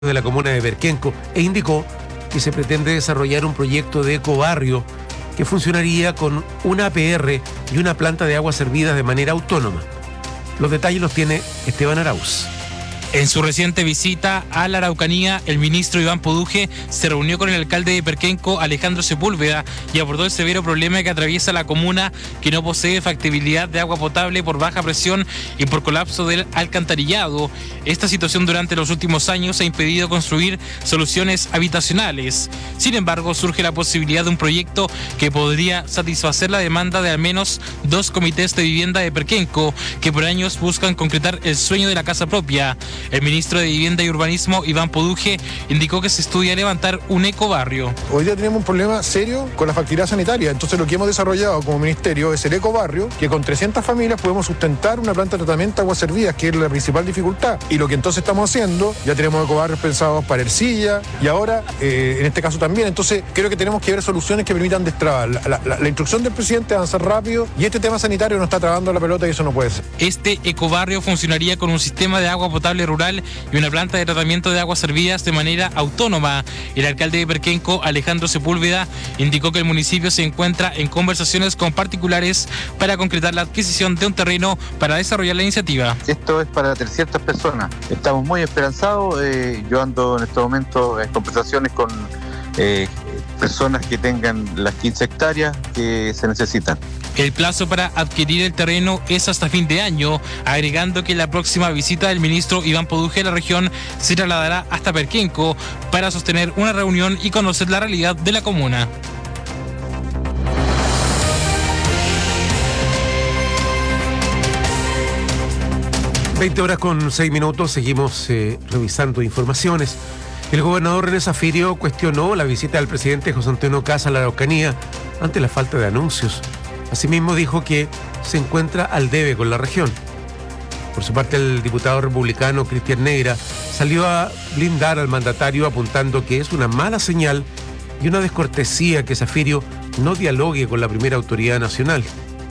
de la comuna de Perquenco e indicó que se pretende desarrollar un proyecto de ecobarrio que funcionaría con una APR y una planta de aguas servidas de manera autónoma. Los detalles los tiene Esteban Arauz. En su reciente visita a la Araucanía, el ministro Iván Poduje se reunió con el alcalde de Perquenco, Alejandro Sepúlveda, y abordó el severo problema que atraviesa la comuna, que no posee factibilidad de agua potable por baja presión y por colapso del alcantarillado. Esta situación durante los últimos años ha impedido construir soluciones habitacionales. Sin embargo, surge la posibilidad de un proyecto que podría satisfacer la demanda de al menos 2 comités de vivienda de Perquenco, que por años buscan concretar el sueño de la casa propia. El ministro de Vivienda y Urbanismo, Iván Poduje, indicó que se estudia levantar un ecobarrio. Hoy día tenemos un problema serio con la factibilidad sanitaria, entonces lo que hemos desarrollado como ministerio es el ecobarrio, que con 300 familias podemos sustentar una planta de tratamiento de aguas servidas, que es la principal dificultad. Y lo que entonces estamos haciendo, ya tenemos ecobarrios pensados para Ercilla y ahora, en este caso también. Entonces creo que tenemos que ver soluciones que permitan destrabar. La instrucción del presidente es avanzar rápido y este tema sanitario nos está trabando la pelota y eso no puede ser. Este ecobarrio funcionaría con un sistema de agua potable rural y una planta de tratamiento de aguas servidas de manera autónoma. El alcalde de Perquenco, Alejandro Sepúlveda, indicó que el municipio se encuentra en conversaciones con particulares para concretar la adquisición de un terreno para desarrollar la iniciativa. Esto es para 300 personas. Estamos muy esperanzados. Yo ando en estos momentos en conversaciones con personas que tengan las 15 hectáreas que se necesitan. El plazo para adquirir el terreno es hasta fin de año, agregando que la próxima visita del ministro Iván Poduje a la región se trasladará hasta Perquenco para sostener una reunión y conocer la realidad de la comuna. (20:06), seguimos revisando informaciones. El gobernador René Zafirio cuestionó la visita del presidente José Antonio Kast a la Araucanía ante la falta de anuncios. Asimismo dijo que se encuentra al debe con la región. Por su parte, el diputado republicano Cristian Neira salió a blindar al mandatario apuntando que es una mala señal y una descortesía que Zafirio no dialogue con la primera autoridad nacional.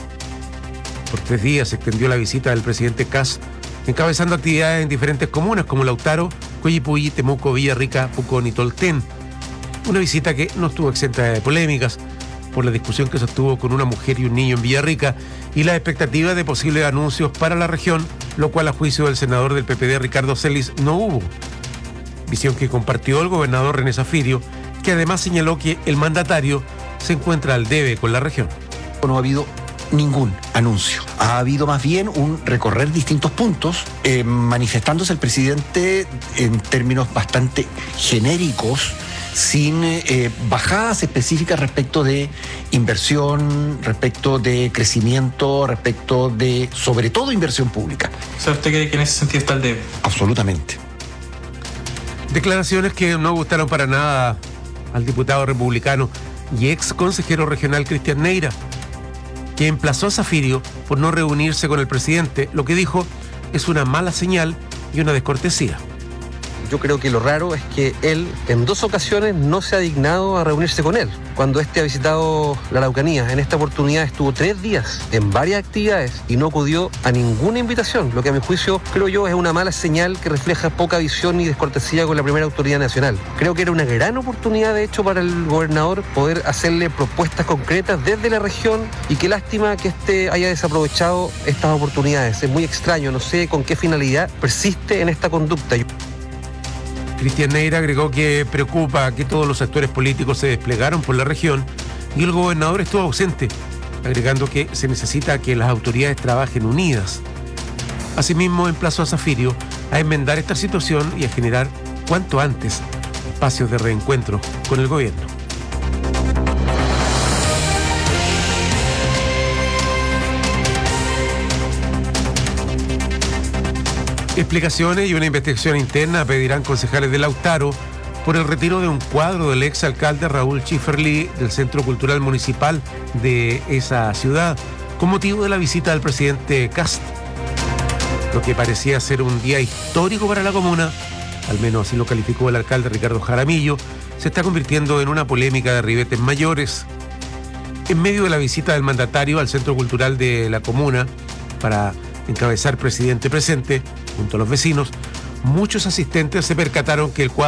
Por 3 días se extendió la visita del presidente Kast, encabezando actividades en diferentes comunas como Lautaro, Coyipulli, Temuco, Villarrica, Pucón y Tolten. Una visita que no estuvo exenta de polémicas por la discusión que sostuvo con una mujer y un niño en Villarrica y la expectativa de posibles anuncios para la región, lo cual a juicio del senador del PPD Ricardo Celis no hubo. Visión que compartió el gobernador René Zafirio, que además señaló que el mandatario se encuentra al debe con la región. No ha habido ningún anuncio. Ha habido más bien un recorrer distintos puntos, manifestándose el presidente en términos bastante genéricos, sin bajadas específicas respecto de inversión, respecto de crecimiento, respecto de, sobre todo, inversión pública. O sea, ¿usted cree que en ese sentido está el debe? Absolutamente. Declaraciones que no gustaron para nada al diputado republicano y ex consejero regional Cristian Neira, que emplazó a Zafirio por no reunirse con el presidente. Lo que dijo es una mala señal y una descortesía. Yo creo que lo raro es que él en 2 ocasiones no se ha dignado a reunirse con él. Cuando ha visitado la Araucanía, en esta oportunidad estuvo 3 días en varias actividades y no acudió a ninguna invitación, lo que a mi juicio creo yo es una mala señal que refleja poca visión y descortesía con la primera autoridad nacional. Creo que era una gran oportunidad de hecho para el gobernador poder hacerle propuestas concretas desde la región y qué lástima que haya desaprovechado estas oportunidades. Es muy extraño, no sé con qué finalidad persiste en esta conducta. Cristian Neira agregó que preocupa que todos los actores políticos se desplegaron por la región y el gobernador estuvo ausente, agregando que se necesita que las autoridades trabajen unidas. Asimismo, emplazó a Zafirio a enmendar esta situación y a generar cuanto antes espacios de reencuentro con el gobierno. Explicaciones y una investigación interna pedirán concejales de Lautaro por el retiro de un cuadro del exalcalde Raúl Schifferli del Centro Cultural Municipal de esa ciudad, con motivo de la visita del presidente Kast. Lo que parecía ser un día histórico para la comuna, al menos así lo calificó el alcalde Ricardo Jaramillo, se está convirtiendo en una polémica de ribetes mayores. En medio de la visita del mandatario al Centro Cultural de la comuna para encabezar presidente presente, junto a los vecinos, muchos asistentes se percataron que el cuadro